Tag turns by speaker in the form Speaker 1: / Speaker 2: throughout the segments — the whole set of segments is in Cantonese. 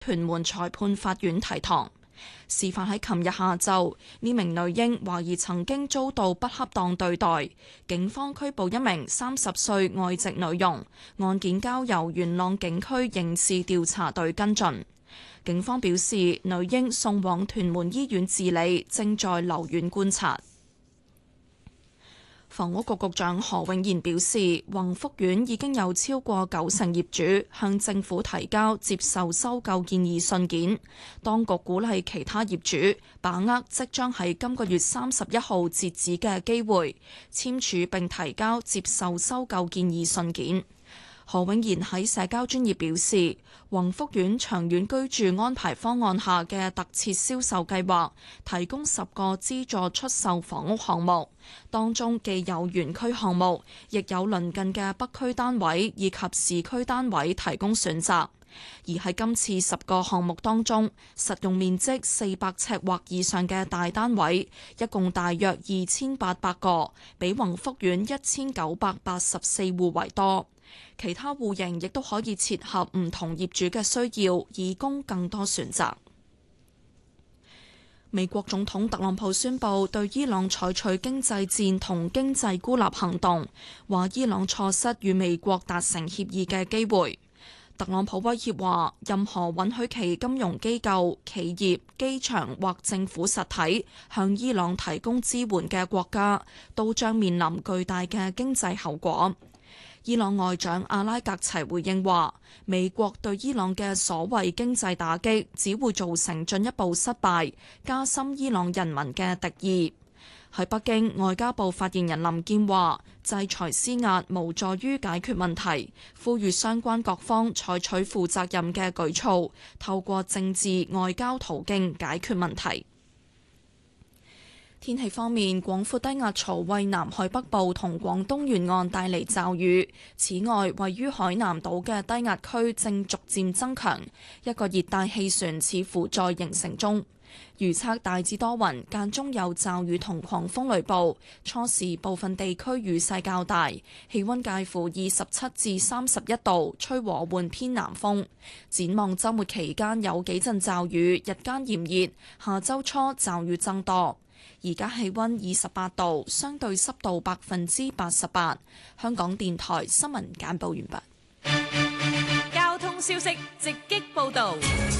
Speaker 1: 屯門裁判法院提堂。事發喺琴日下晝，呢名女嬰懷疑曾經遭到不恰當對待，警方拘捕一名30歲外籍女傭，案件交由元朗警區刑事調查隊跟進。警方表示，女嬰送往屯門醫院治理，正在留院觀察。房屋局局長何永賢表示，宏福苑已經有超過90%業主向政府提交接受收購建議信件，當局鼓勵其他業主把握即將喺今個月31號截止嘅機會，簽署並提交接受收購建議信件。何永賢喺社交專頁表示，宏福苑長遠居住安排方案下嘅特設銷售計劃，提供10個資助出售房屋項目，當中既有園區項目，亦有鄰近嘅北區單位以及市區單位提供選擇。而喺今次10個項目當中，實用面積400尺或以上嘅大單位，一共大約2800個，比宏福苑1984戶為多。其他戶型亦都可以切合唔同業主嘅需要，以供更多選擇。美國總統特朗普宣布對伊朗採取經濟戰同經濟孤立行動，話伊朗錯失與美國達成協議嘅機會。特朗普威脅話，任何允許其金融機構、企業、機場或政府實體向伊朗提供支援嘅國家，都將面臨巨大嘅經濟後果。伊朗外長阿拉格齊回應話，美國對伊朗嘅所謂經濟打擊只會造成進一步失敗，加深伊朗人民嘅敵意。喺北京，外交部發言人林健話，制裁施壓無助於解決問題，呼籲相關各方採取負責任嘅舉措，透過政治外交途徑解決問題。天氣方面，廣闊低壓槽為南海北部同廣東沿岸帶嚟驟雨。此外，位於海南島嘅低壓區正逐漸增強，一個熱帶氣旋似乎在形成中。預測大致多雲，間中有驟雨同狂風雷暴，初時部分地區雨勢較大，氣溫介乎27至31度，吹和緩偏南風。展望週末期間有幾陣驟雨，日間炎熱，下週初驟雨增多。而家氣溫28度，相對濕度88%。香港電台新聞簡報完畢。
Speaker 2: 交通消息直擊報導。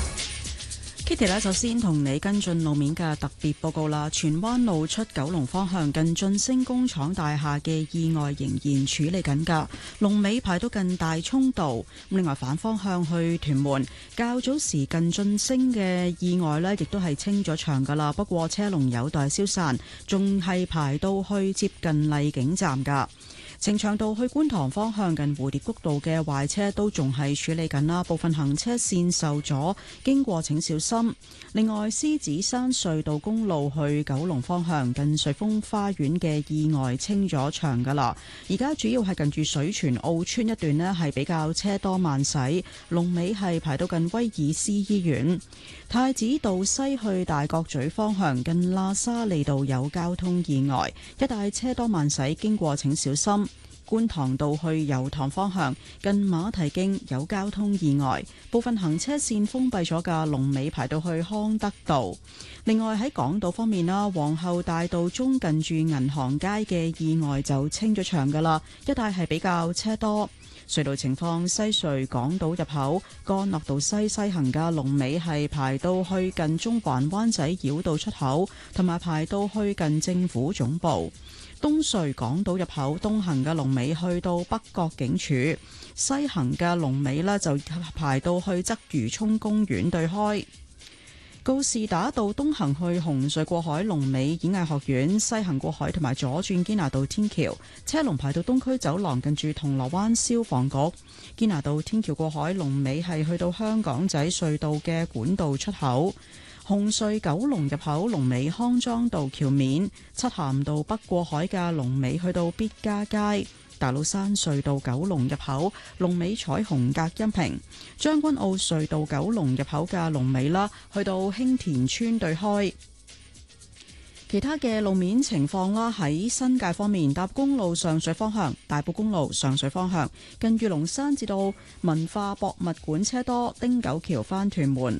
Speaker 3: Kitty 呢，首先同你跟進路面嘅特別報告啦。荃灣路出九龍方向近晉升工廠大廈嘅意外仍然處理緊㗎，龍尾排到近大涌道。另外反方向去屯門，較早時近晉升嘅意外呢，亦都係清咗場㗎啦。不過車龍有待消散，仲係排到去接近荔景站㗎。呈祥道去觀塘方向近蝴蝶谷道嘅壞車都仲係處理緊啦，部分行車線受阻，經過請小心。另外，獅子山隧道公路去九龍方向近瑞豐花園嘅意外清咗場噶啦，而家主要係近住水泉澳村一段呢係比較車多慢駛，龍尾係排到近威爾斯醫院。太子道西去大角咀方向近喇沙利道有交通意外，一帶車多慢駛，經過請小心。觀塘道去油塘方向近馬蹄徑有交通意外，部分行車線封閉咗嘅，龍尾排到去康德道。另外喺港島方面啦，皇后大道中近住銀行街嘅意外就清咗場噶啦，一帶係比較車多。隧道情況，西隧港島入口干諾道西行嘅龍尾係排到去近中環灣仔繞道出口，同埋排到去近政府總部。東隧港島入口東行嘅龍尾去到北角警署，西行嘅龍尾呢就排到去鰂魚涌公園對開。告士打道東行去紅隧過海龍尾演藝學院，西行過海同埋左轉堅拿道天橋，車龍排到東區走廊近住銅鑼灣消防局。堅拿道天橋過海龍尾係去到香港仔隧道嘅管道出口。紅隧九龍入口龍尾康莊道橋面，漆咸道北過海嘅龍尾去到必嘉街。大老山隧道九龍入口龍尾彩虹隔音屏，將軍澳隧道九龍入口嘅龍尾啦，去到興田村對開。 其他嘅路面情況啦，喺新界方面，搭公路上水方向、大埔公路上水方向，近住龍山至到文化博物館車多；汀九橋返屯門